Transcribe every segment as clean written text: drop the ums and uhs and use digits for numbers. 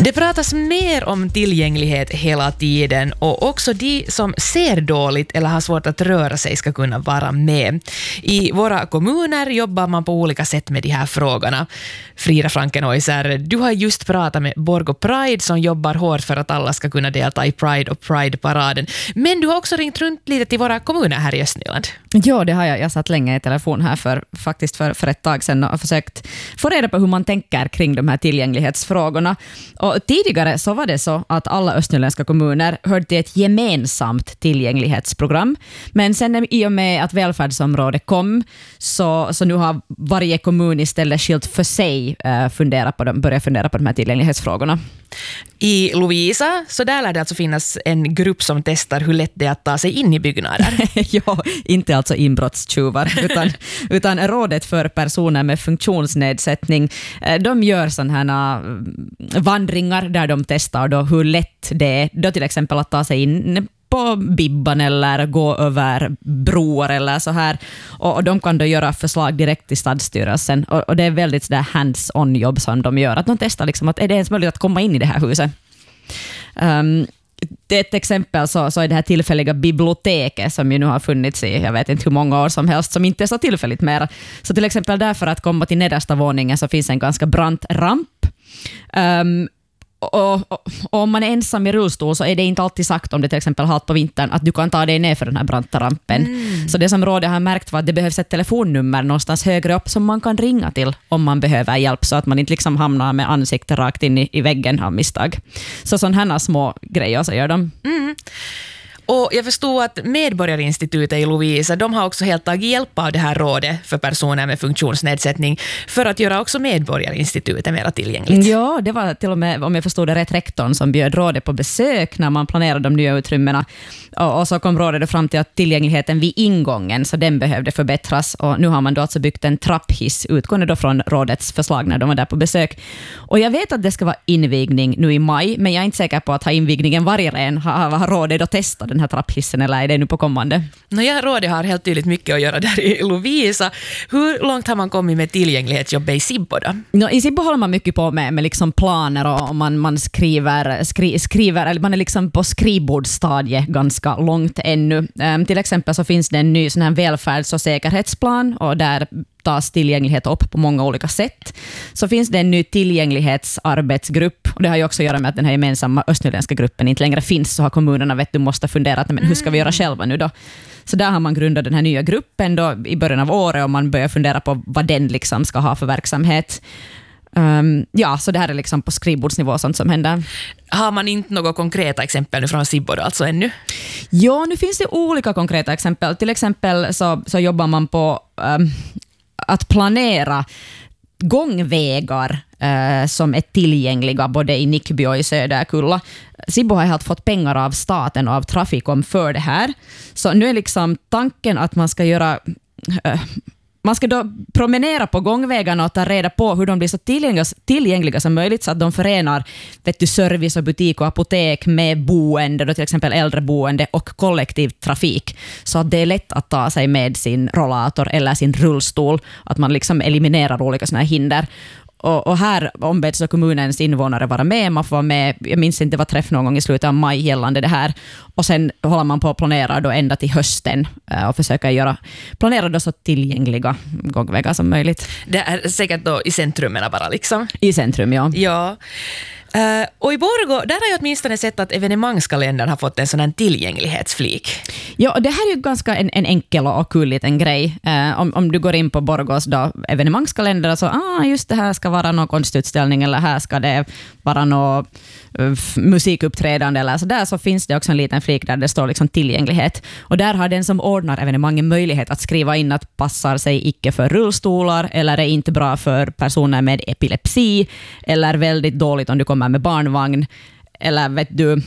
Det pratas mer om tillgänglighet hela tiden och också de som ser dåligt eller har svårt att röra sig ska kunna vara med. I våra kommuner jobbar man på olika sätt med de här frågorna. Frida Frankenhäuser, du har just pratat med Borgå Pride som jobbar hårt för att alla ska kunna delta i Pride och Pride-paraden. Men du har också ringt runt lite till våra kommuner här i Östnyland. Ja, det har jag. Jag satt länge i telefon här för ett tag sedan och försökt få reda på hur man tänker kring de här tillgänglighetsfrågorna. Och tidigare så var det så att alla östnyländska kommuner hörde till ett gemensamt tillgänglighetsprogram. Men sen i och med att välfärdsområdet kom så nu har varje kommun istället skilt för sig börjat fundera på de här tillgänglighetsfrågorna. I Lovisa, så där lär det alltså finnas en grupp som testar hur lätt det är att ta sig in i byggnader. Ja, inte alltså inbrottstjuvar utan rådet för personer med funktionsnedsättning. De gör sådana här vandringar där de testar då hur lätt det är då till exempel att ta sig in på Bibban eller gå över broar eller så här. Och de kan då göra förslag direkt till stadsstyrelsen. Och det är väldigt sådär hands-on jobb som de gör. Att de testar liksom att är det ens möjligt att komma in i det här huset. Det är ett exempel så är det här tillfälliga biblioteket som ju nu har funnits i jag vet inte hur många år som helst som inte är så tillfälligt mer. Så till exempel därför att komma till nedersta våningen så finns en ganska brant ramp. Och om man är ensam i rullstol så är det inte alltid sagt om det till exempel halt på vintern att du kan ta dig ner för den här branta rampen. Så det som rådet har märkt var att det behövs ett telefonnummer någonstans högre upp som man kan ringa till om man behöver hjälp så att man inte liksom hamnar med ansiktet rakt in i väggen av misstag. Så sådana här små grejer så gör de. Och jag förstår att Medborgarinstitutet i Lovisa, de har också helt tagit hjälp av det här rådet för personer med funktionsnedsättning för att göra också Medborgarinstitutet mer tillgängligt. Ja, det var till och med, om jag förstod det rätt, rektorn som bjöd rådet på besök när man planerade de nya utrymmena. Och så kom rådet fram till att tillgängligheten vid ingången, så den behövde förbättras. Och nu har man då alltså byggt en trapphiss utgående då från rådets förslag när de var där på besök. Och jag vet att det ska vara invigning nu i maj, men jag är inte säker på att ha invigningen varje ren. Har rådet då testat den här trapphissen eller är det nu på kommande? Rådet har helt tydligt mycket att göra där i Lovisa. Hur långt har man kommit med tillgänglighetsjobbet i Sibbo då? I Sibbo håller man mycket på med liksom planer och man skriver eller man är liksom på skrivbordsstadiet ganska långt ännu. Till exempel så finns det en ny sån här välfärds- och säkerhetsplan och där tas tillgänglighet upp på många olika sätt. Så finns det en ny tillgänglighetsarbetsgrupp och det har ju också att göra med att den här gemensamma östnyländska gruppen inte längre finns, så har kommunerna måste fundera men hur ska vi göra själva nu då? Så där har man grundat den här nya gruppen då i början av året och man börjar fundera på vad den liksom ska ha för verksamhet. Så det här är liksom på skrivbordsnivå sånt som händer. Har man inte några konkreta exempel nu från Sibbo då, alltså ännu? Ja, nu finns det olika konkreta exempel. Till exempel så jobbar man på att planera gångvägar som är tillgängliga både i Nickby och i Söderkulla. Sibbo har helt fått pengar av staten och av Trafikom för det här. Så nu är liksom tanken att man ska göra... Man ska då promenera på gångvägarna och ta reda på hur de blir så tillgängliga som möjligt så att de förenar service och butik och apotek med boende, då till exempel äldreboende och kollektivtrafik. Så att det är lätt att ta sig med sin rollator eller sin rullstol, att man liksom eliminerar olika såna här hinder. Och här ombeds kommunens invånare vara med. Man får vara med, jag minns inte, det var träff någon gång i slutet av maj gällande det här. Och sen håller man på att planera då ända till hösten och försöka planera då så tillgängliga gångvägar som möjligt. Det är säkert då i centrumen bara liksom? I centrum, ja. Ja. Och i Borgå, där har jag åtminstone sett att evenemangskalendern har fått en sån här tillgänglighetsflik. Ja, det här är ju ganska en enkel och kul liten grej. Om du går in på Borgås då, evenemangskalender så just det här ska vara någon konstutställning eller här ska det vara någon musikuppträdande eller så där, så finns det också en liten flik där det står liksom tillgänglighet. Och där har den som ordnar evenemangen möjlighet att skriva in att passar sig icke för rullstolar eller är inte bra för personer med epilepsi eller väldigt dåligt om du kommer med barnvagn eller vet du...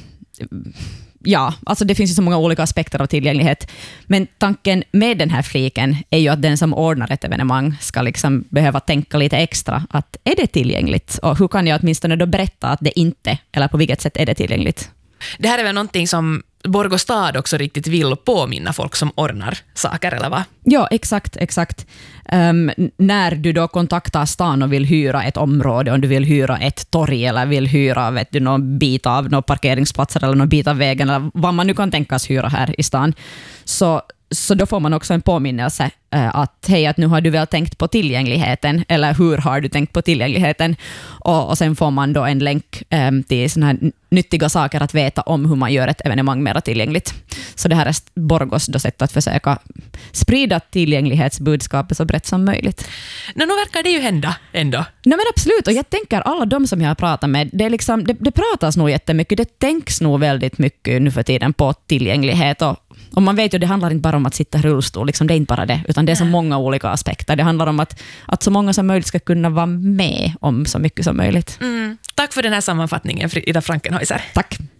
Ja, alltså det finns ju så många olika aspekter av tillgänglighet. Men tanken med den här fliken är ju att den som ordnar ett evenemang ska liksom behöva tänka lite extra. Att är det tillgängligt? Och hur kan jag åtminstone då berätta att det inte, eller på vilket sätt är det tillgängligt? Det här är väl någonting som Borgå stad också riktigt vill påminna folk som ordnar saker, eller vad? Ja, exakt. När du då kontaktar stan och vill hyra ett område, om du vill hyra ett torg eller vill hyra någon bit av någon parkeringsplatser eller någon bit av vägen eller vad man nu kan tänkas hyra här i stan, så då får man också en påminnelse att hej, att nu har du väl tänkt på tillgängligheten, eller hur har du tänkt på tillgängligheten, och sen får man då en länk till såna här nyttiga saker att veta om hur man gör ett evenemang mer tillgängligt. Så det här är Borgås då sätt att försöka sprida tillgänglighetsbudskapet så brett som möjligt. Nu verkar det ju hända ändå. Nej, men absolut, och jag tänker alla de som jag har pratat med, det pratas nog jättemycket, det tänks nog väldigt mycket nu för tiden på tillgänglighet, och man vet ju, det handlar inte bara om att sitta i rullstol, liksom, det är inte bara det, utan det är så många olika aspekter. Det handlar om att så många som möjligt ska kunna vara med om så mycket som möjligt. Tack för den här sammanfattningen, Ida Frankenhäuser. Tack.